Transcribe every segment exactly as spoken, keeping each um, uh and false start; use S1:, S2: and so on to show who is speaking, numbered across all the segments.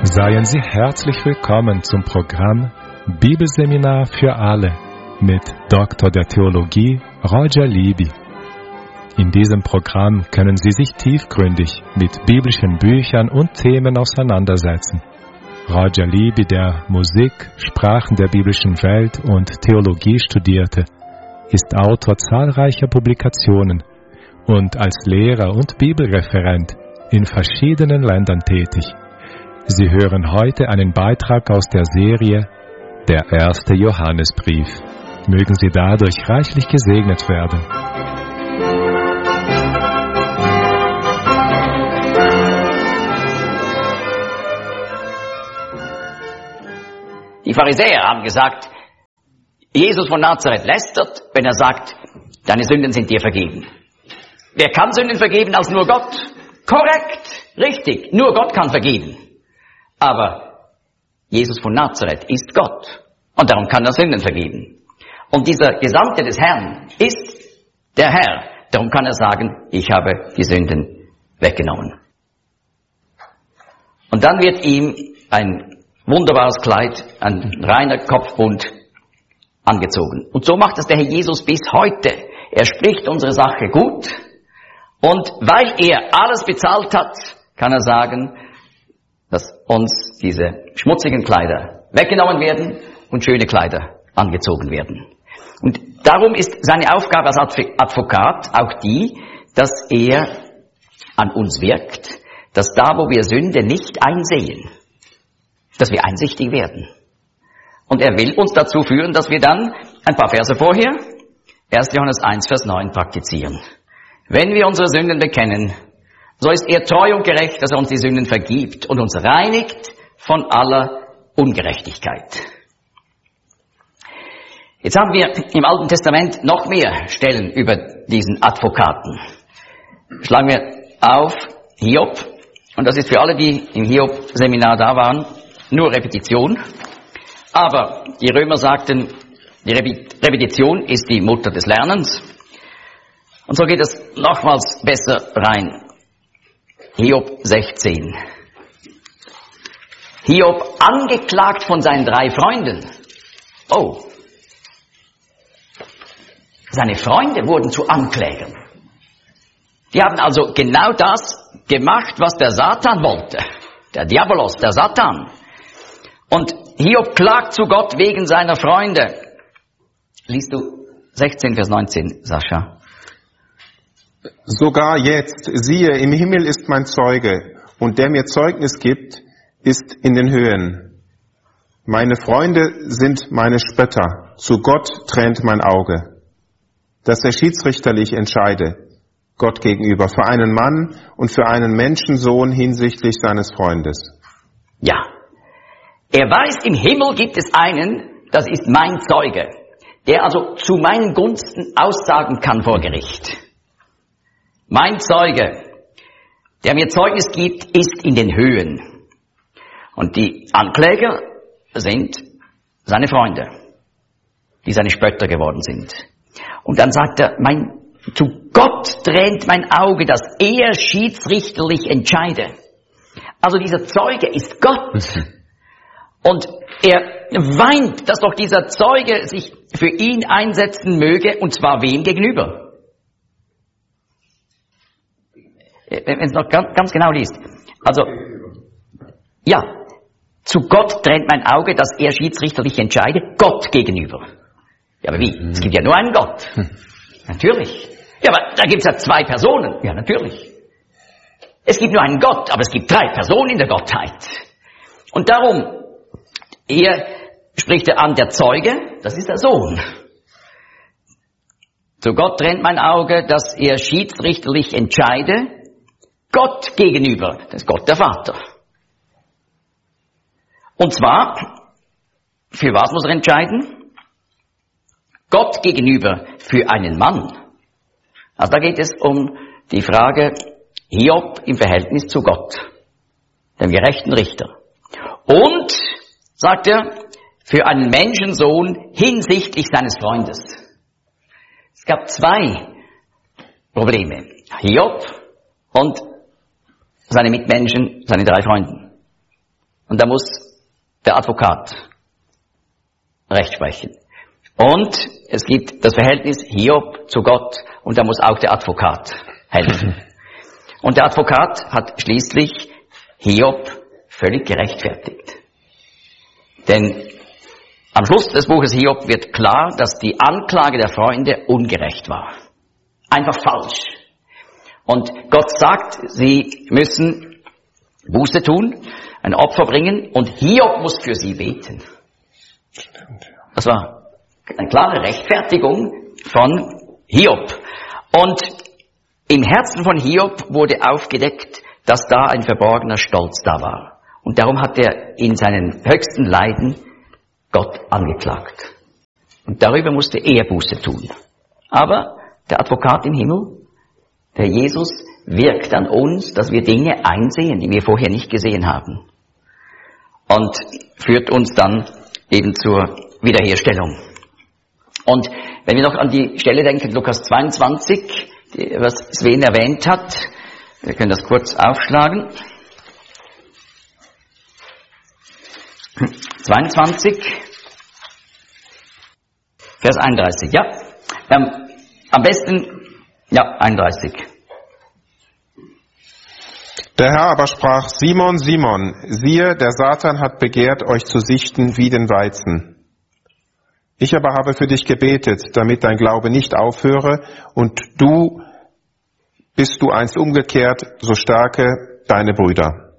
S1: Seien Sie herzlich willkommen zum Programm Bibelseminar für alle mit Doktor der Theologie Roger Libby. In diesem Programm können Sie sich tiefgründig mit biblischen Büchern und Themen auseinandersetzen. Roger Libby, der Musik, Sprachen der biblischen Welt und Theologie studierte, ist Autor zahlreicher Publikationen und als Lehrer und Bibelreferent in verschiedenen Ländern tätig. Sie hören heute einen Beitrag aus der Serie Der erste Johannesbrief. Mögen Sie dadurch reichlich gesegnet werden.
S2: Die Pharisäer haben gesagt, Jesus von Nazareth lästert, wenn er sagt, deine Sünden sind dir vergeben. Wer kann Sünden vergeben als nur Gott? Korrekt, richtig, nur Gott kann vergeben. Aber Jesus von Nazareth ist Gott und darum kann er Sünden vergeben. Und dieser Gesandte des Herrn ist der Herr, darum kann er sagen, ich habe die Sünden weggenommen. Und dann wird ihm ein wunderbares Kleid, ein reiner Kopfbund angezogen. Und so macht es der Herr Jesus bis heute. Er spricht unsere Sache gut und weil er alles bezahlt hat, kann er sagen, dass uns diese schmutzigen Kleider weggenommen werden und schöne Kleider angezogen werden. Und darum ist seine Aufgabe als Advokat auch die, dass er an uns wirkt, dass da, wo wir Sünde nicht einsehen, dass wir einsichtig werden. Und er will uns dazu führen, dass wir dann ein paar Verse vorher, erster Johannes eins, Vers neun, praktizieren. Wenn wir unsere Sünden bekennen, so ist er treu und gerecht, dass er uns die Sünden vergibt und uns reinigt von aller Ungerechtigkeit. Jetzt haben wir im Alten Testament noch mehr Stellen über diesen Advokaten. Schlagen wir auf Hiob, und das ist für alle, die im Hiob-Seminar da waren, nur Repetition. Aber die Römer sagten, die Repetition ist die Mutter des Lernens. Und so geht es nochmals besser rein. Hiob sechzehn. Hiob angeklagt von seinen drei Freunden. Oh. Seine Freunde wurden zu Anklägern. Die haben also genau das gemacht, was der Satan wollte. Der Diabolos, der Satan. Und Hiob klagt zu Gott wegen seiner Freunde. Liest du sechzehn, Vers neunzehn, Sascha?
S3: Sogar jetzt, siehe, im Himmel ist mein Zeuge, und der mir Zeugnis gibt, ist in den Höhen. Meine Freunde sind meine Spötter, zu Gott tränt mein Auge, dass er schiedsrichterlich entscheide, Gott gegenüber, für einen Mann und für einen Menschensohn hinsichtlich seines Freundes.
S2: Ja, er weiß, im Himmel gibt es einen, das ist mein Zeuge, der also zu meinen Gunsten aussagen kann vor Gericht. Mein Zeuge, der mir Zeugnis gibt, ist in den Höhen. Und die Ankläger sind seine Freunde, die seine Spötter geworden sind. Und dann sagt er, mein, zu Gott tränt mein Auge, dass er schiedsrichterlich entscheide. Also dieser Zeuge ist Gott. Und er weint, dass doch dieser Zeuge sich für ihn einsetzen möge, und zwar wem gegenüber? Wenn es noch ganz, ganz genau liest. Also, ja, zu Gott trennt mein Auge, dass er schiedsrichterlich entscheide, Gott gegenüber. Ja, aber wie? Mhm. Es gibt ja nur einen Gott. Hm. Natürlich. Ja, aber da gibt es ja zwei Personen. Ja, natürlich. Es gibt nur einen Gott, aber es gibt drei Personen in der Gottheit. Und darum, hier spricht er an der Zeuge, das ist der Sohn. Zu Gott trennt mein Auge, dass er schiedsrichterlich entscheide, Gott gegenüber, das ist Gott der Vater. Und zwar, für was muss er entscheiden? Gott gegenüber für einen Mann. Also da geht es um die Frage Hiob im Verhältnis zu Gott, dem gerechten Richter. Und, sagt er, für einen Menschensohn hinsichtlich seines Freundes. Es gab zwei Probleme. Hiob und seine Mitmenschen, seine drei Freunde. Und da muss der Advokat Recht sprechen. Und es gibt das Verhältnis Hiob zu Gott und da muss auch der Advokat helfen. Und der Advokat hat schließlich Hiob völlig gerechtfertigt. Denn am Schluss des Buches Hiob wird klar, dass die Anklage der Freunde ungerecht war. Einfach falsch. Und Gott sagt, sie müssen Buße tun, ein Opfer bringen und Hiob muss für sie beten. Das war eine klare Rechtfertigung von Hiob. Und im Herzen von Hiob wurde aufgedeckt, dass da ein verborgener Stolz da war. Und darum hat er in seinen höchsten Leiden Gott angeklagt. Und darüber musste er Buße tun. Aber der Advokat im Himmel, der Jesus, wirkt an uns, dass wir Dinge einsehen, die wir vorher nicht gesehen haben. Und führt uns dann eben zur Wiederherstellung. Und wenn wir noch an die Stelle denken, Lukas zweiundzwanzig, die, was Sven erwähnt hat, wir können das kurz aufschlagen. zweiundzwanzig, Vers einunddreißig, ja. Ähm, am besten, ja, einunddreißig.
S3: Der Herr aber sprach, Simon, Simon, siehe, der Satan hat begehrt, euch zu sichten wie den Weizen. Ich aber habe für dich gebetet, damit dein Glaube nicht aufhöre, und du, bist du einst umgekehrt, so stärke deine Brüder.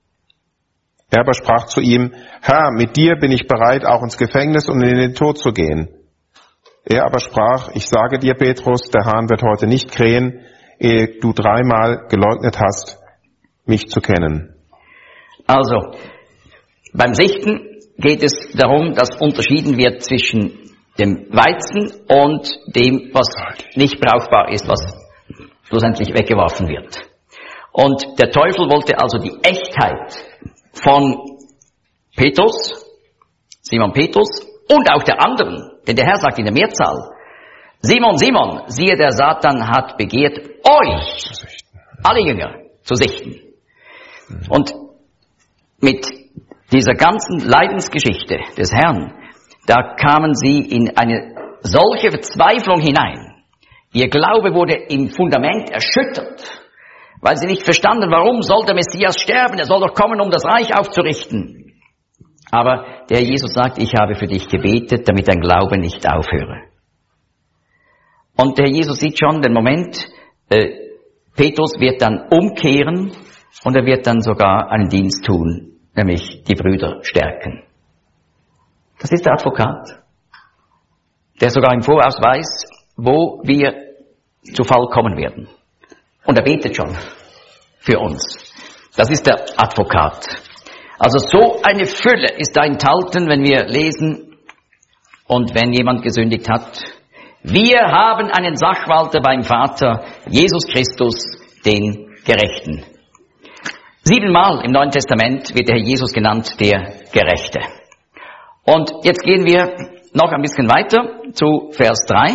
S3: Er aber sprach zu ihm, Herr, mit dir bin ich bereit, auch ins Gefängnis und in den Tod zu gehen. Er aber sprach, ich sage dir, Petrus, der Hahn wird heute nicht krähen, ehe du dreimal geleugnet hast, mich zu kennen.
S2: Also, beim Sichten geht es darum, dass unterschieden wird zwischen dem Weizen und dem, was nicht brauchbar ist, was schlussendlich weggeworfen wird. Und der Teufel wollte also die Echtheit von Petrus, Simon Petrus und auch der anderen, denn der Herr sagt in der Mehrzahl, Simon, Simon, siehe, der Satan hat begehrt, euch, alle Jünger, zu sichten. Und mit dieser ganzen Leidensgeschichte des Herrn, da kamen sie in eine solche Verzweiflung hinein. Ihr Glaube wurde im Fundament erschüttert, weil sie nicht verstanden, warum soll der Messias sterben? Er soll doch kommen, um das Reich aufzurichten. Aber der Jesus sagt, ich habe für dich gebetet, damit dein Glaube nicht aufhöre. Und der Jesus sieht schon den Moment, äh, Petrus wird dann umkehren und er wird dann sogar einen Dienst tun, nämlich die Brüder stärken. Das ist der Advokat, der sogar im Voraus weiß, wo wir zu Fall kommen werden. Und er betet schon für uns. Das ist der Advokat. Also so eine Fülle ist da enthalten, wenn wir lesen, und wenn jemand gesündigt hat, wir haben einen Sachwalter beim Vater, Jesus Christus, den Gerechten. Siebenmal im Neuen Testament wird der Herr Jesus genannt, der Gerechte. Und jetzt gehen wir noch ein bisschen weiter zu Vers drei.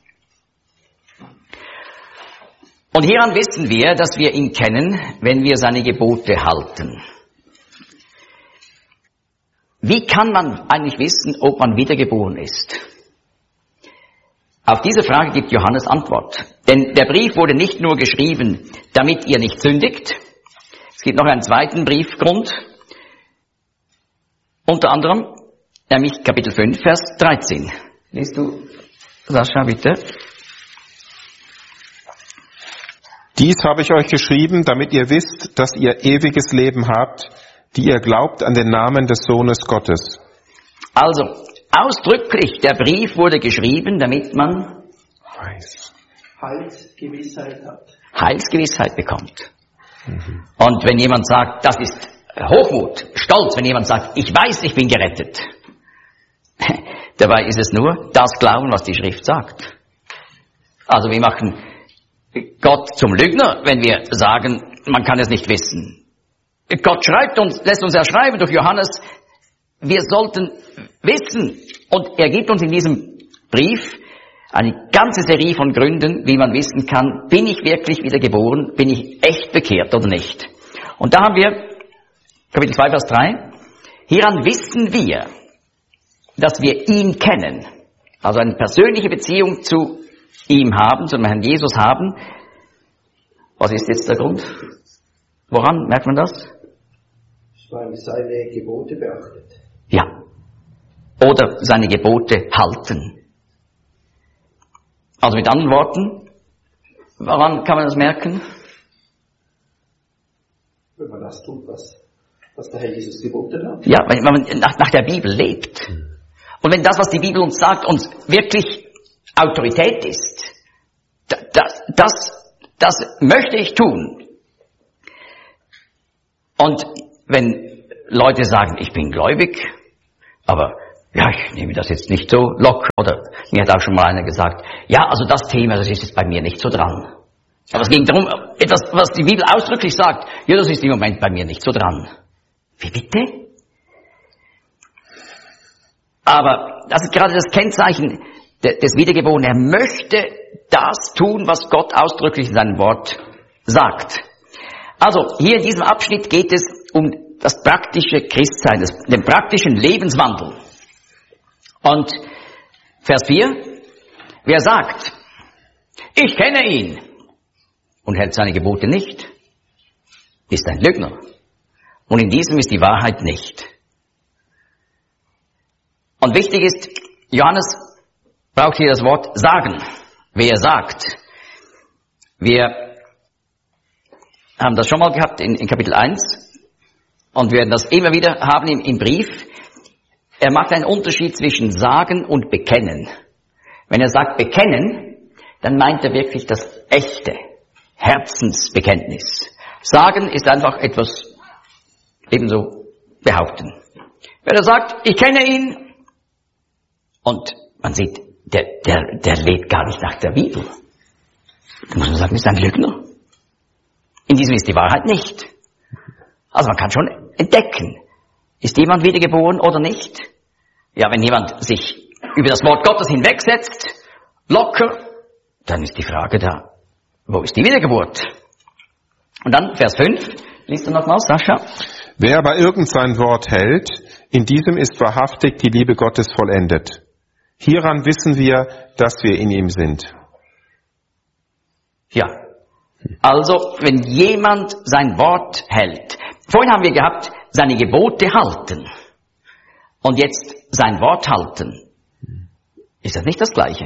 S2: Und hieran wissen wir, dass wir ihn kennen, wenn wir seine Gebote halten. Wie kann man eigentlich wissen, ob man wiedergeboren ist? Auf diese Frage gibt Johannes Antwort. Denn der Brief wurde nicht nur geschrieben, damit ihr nicht sündigt. Es gibt noch einen zweiten Briefgrund. Unter anderem, nämlich Kapitel fünf, Vers dreizehn. Liest du, Sascha, bitte?
S3: Dies habe ich euch geschrieben, damit ihr wisst, dass ihr ewiges Leben habt, die ihr glaubt an den Namen des Sohnes Gottes.
S2: Also, ausdrücklich, der Brief wurde geschrieben, damit man
S3: Weiß.
S4: Heilsgewissheit hat.
S2: Heilsgewissheit bekommt. Mhm. Und wenn jemand sagt, das ist Hochmut, Stolz, wenn jemand sagt, ich weiß, ich bin gerettet, dabei ist es nur das Glauben, was die Schrift sagt. Also wir machen Gott zum Lügner, wenn wir sagen, man kann es nicht wissen. Gott schreibt uns, lässt uns ja schreiben durch Johannes, wir sollten wissen. Und er gibt uns in diesem Brief eine ganze Serie von Gründen, wie man wissen kann, bin ich wirklich wiedergeboren, bin ich echt bekehrt oder nicht. Und da haben wir Kapitel zwei, Vers drei. Hieran wissen wir, dass wir ihn kennen, also eine persönliche Beziehung zu ihm haben, zum Herrn Jesus haben. Was ist jetzt der Grund? Woran merkt man das?
S4: Weil seine Gebote beachtet.
S2: Ja. Oder seine Gebote halten. Also mit anderen Worten, woran kann man das merken?
S4: Wenn man das tut, was, was der Herr Jesus geboten hat.
S2: Ja, wenn man nach, nach der Bibel lebt. Und wenn das, was die Bibel uns sagt, uns wirklich Autorität ist, das, das, das möchte ich tun. Und wenn Leute sagen, ich bin gläubig, aber ja, ich nehme das jetzt nicht so locker, oder mir hat auch schon mal einer gesagt, ja, also das Thema, das ist jetzt bei mir nicht so dran. Aber es ging darum, etwas, was die Bibel ausdrücklich sagt, ja, das ist im Moment bei mir nicht so dran. Wie bitte? Aber das ist gerade das Kennzeichen des Wiedergeborenen. Er möchte das tun, was Gott ausdrücklich in seinem Wort sagt. Also, hier in diesem Abschnitt geht es um das praktische Christsein, das, den praktischen Lebenswandel. Und Vers vier, wer sagt, ich kenne ihn und hält seine Gebote nicht, ist ein Lügner. Und in diesem ist die Wahrheit nicht. Und wichtig ist, Johannes braucht hier das Wort sagen. Wer sagt. Wir haben das schon mal gehabt in, in Kapitel eins und werden das immer wieder haben im, im Brief. Er macht einen Unterschied zwischen sagen und bekennen. Wenn er sagt bekennen, dann meint er wirklich das echte Herzensbekenntnis. Sagen ist einfach etwas ebenso behaupten. Wenn er sagt, ich kenne ihn, und man sieht, der, der, der lebt gar nicht nach der Bibel, dann muss man sagen, ist ein Lügner. In diesem ist die Wahrheit nicht. Also man kann schon entdecken, ist jemand wiedergeboren oder nicht? Ja, wenn jemand sich über das Wort Gottes hinwegsetzt, locker, dann ist die Frage da, wo ist die Wiedergeburt? Und dann Vers fünf, liest du nochmal, Sascha?
S3: Wer aber irgend sein Wort hält, in diesem ist wahrhaftig die Liebe Gottes vollendet. Hieran wissen wir, dass wir in ihm sind.
S2: Ja, also wenn jemand sein Wort hält. Vorhin haben wir gehabt, seine Gebote halten. Und jetzt sein Wort halten. Ist das nicht das Gleiche?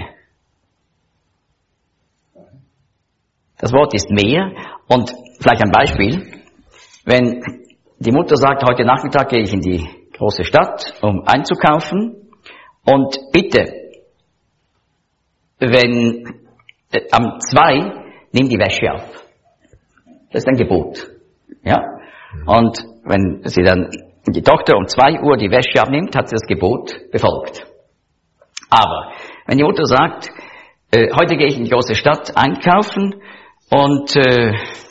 S2: Das Wort ist mehr. Und vielleicht ein Beispiel. Wenn die Mutter sagt, heute Nachmittag gehe ich in die große Stadt, um einzukaufen. Und bitte, wenn äh, am zwei, nimm die Wäsche ab. Das ist ein Gebot. Ja? Und wenn sie dann die Tochter um zwei Uhr die Wäsche abnimmt, hat sie das Gebot befolgt. Aber wenn die Mutter sagt, äh, heute gehe ich in die große Stadt einkaufen und äh,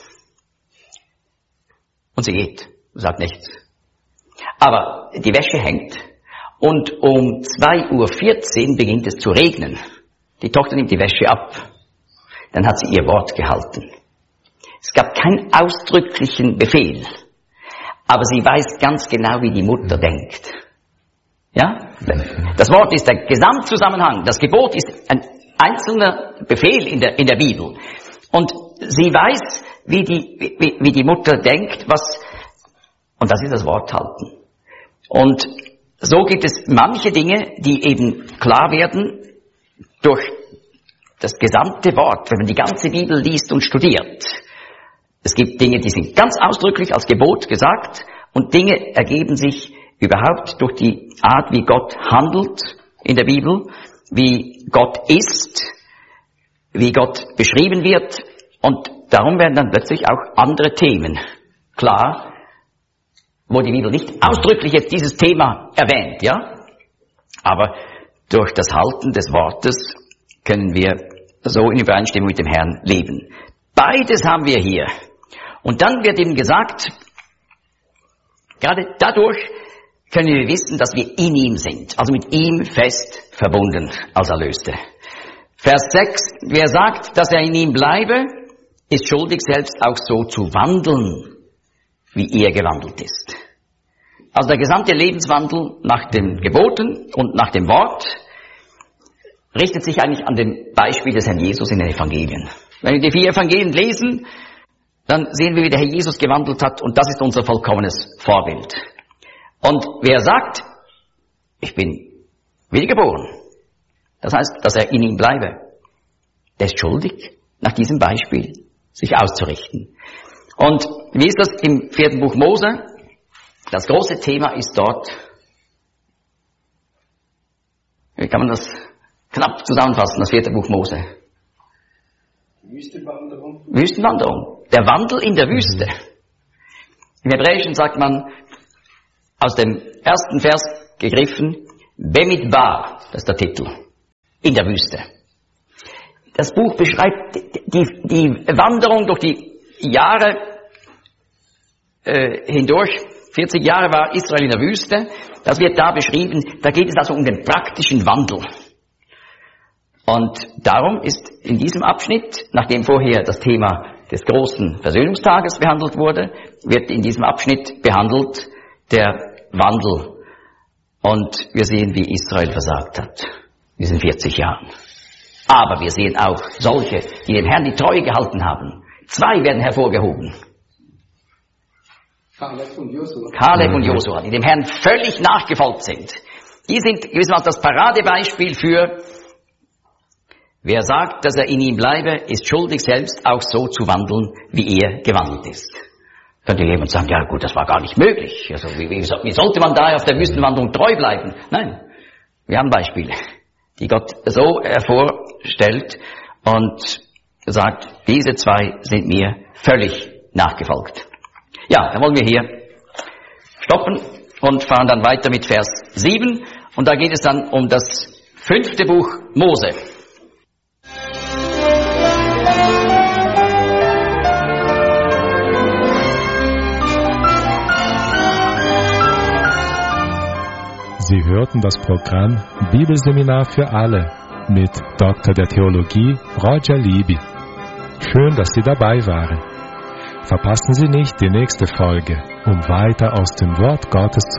S2: und sie geht, sagt nichts. Aber die Wäsche hängt. Und um zwei Uhr vierzehn beginnt es zu regnen. Die Tochter nimmt die Wäsche ab. Dann hat sie ihr Wort gehalten. Es gab keinen ausdrücklichen Befehl. Aber sie weiß ganz genau, wie die Mutter denkt. Ja? Das Wort ist der Gesamtzusammenhang. Das Gebot ist ein einzelner Befehl in der, in der Bibel. Und sie weiß, wie die, wie, wie die Mutter denkt, was, und das ist das Wort halten. Und so gibt es manche Dinge, die eben klar werden durch das gesamte Wort, wenn man die ganze Bibel liest und studiert. Es gibt Dinge, die sind ganz ausdrücklich als Gebot gesagt und Dinge ergeben sich überhaupt durch die Art, wie Gott handelt in der Bibel, wie Gott ist, wie Gott beschrieben wird und darum werden dann plötzlich auch andere Themen klar, wo die Bibel nicht ausdrücklich jetzt dieses Thema erwähnt, ja? Aber durch das Halten des Wortes können wir so in Übereinstimmung mit dem Herrn leben. Beides haben wir hier. Und dann wird eben gesagt, gerade dadurch können wir wissen, dass wir in ihm sind, also mit ihm fest verbunden als Erlöste. Vers sechs, wer sagt, dass er in ihm bleibe, ist schuldig, selbst auch so zu wandeln, wie er gewandelt ist. Also der gesamte Lebenswandel nach den Geboten und nach dem Wort richtet sich eigentlich an dem Beispiel des Herrn Jesus in den Evangelien. Wenn wir die vier Evangelien lesen, dann sehen wir, wie der Herr Jesus gewandelt hat, und das ist unser vollkommenes Vorbild. Und wer sagt, ich bin wiedergeboren, das heißt, dass er in ihm bleibe, der ist schuldig, nach diesem Beispiel sich auszurichten. Und wie ist das im vierten Buch Mose? Das große Thema ist dort, wie kann man das knapp zusammenfassen, das vierte Buch Mose?
S4: Wüstenwanderung.
S2: Wüstenwanderung. Der Wandel in der Wüste. Im Hebräischen sagt man, aus dem ersten Vers gegriffen, Bemidbar, das ist der Titel, in der Wüste. Das Buch beschreibt die, die Wanderung durch die Jahre äh, hindurch. vierzig Jahre war Israel in der Wüste. Das wird da beschrieben. Da geht es also um den praktischen Wandel. Und darum ist in diesem Abschnitt, nachdem vorher das Thema des großen Versöhnungstages behandelt wurde, wird in diesem Abschnitt behandelt der Wandel. Und wir sehen, wie Israel versagt hat in diesen vierzig Jahren. Aber wir sehen auch solche, die dem Herrn die Treue gehalten haben. Zwei werden hervorgehoben.
S4: Kaleb und Josua.
S2: Kaleb und Josua, die dem Herrn völlig nachgefolgt sind. Die sind gewissermaßen das Paradebeispiel für, wer sagt, dass er in ihm bleibe, ist schuldig, selbst auch so zu wandeln, wie er gewandelt ist. Könnte jemand sagen, ja gut, das war gar nicht möglich. Also wie, wie, wie sollte man da auf der Wüstenwanderung treu bleiben? Nein, wir haben Beispiele, die Gott so hervorstellt und sagt, diese zwei sind mir völlig nachgefolgt. Ja, dann wollen wir hier stoppen und fahren dann weiter mit Vers sieben. Und da geht es dann um das fünfte Buch Mose.
S1: Sie hörten das Programm Bibelseminar für alle mit Doktor der Theologie Roger Libby. Schön, dass Sie dabei waren. Verpassen Sie nicht die nächste Folge, um weiter aus dem Wort Gottes